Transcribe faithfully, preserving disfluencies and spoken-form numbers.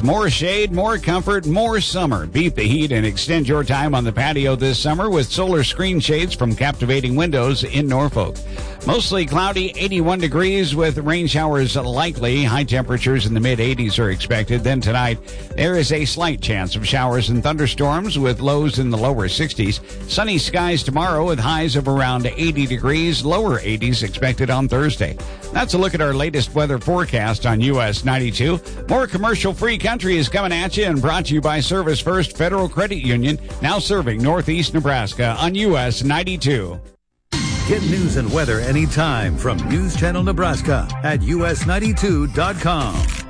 degrees. More shade, more comfort, more summer. Beat the heat and extend your time on the patio this summer with solar screen shades from Captivating Windows in Norfolk. Mostly cloudy, eighty-one degrees with rain showers likely. High temperatures in the mid eighties are expected. Then tonight, there is a slight chance of showers and thunderstorms with lows in the lower sixties. Sunny skies tomorrow with highs of around eighty degrees. Lower eighties expected on Thursday. That's a look at our latest weather forecast on U S ninety-two. More commercial-free country is coming at you and brought to you by Service First Federal Credit Union, now serving Northeast Nebraska on U S ninety-two. Get news and weather anytime from News Channel Nebraska at U S ninety-two dot com.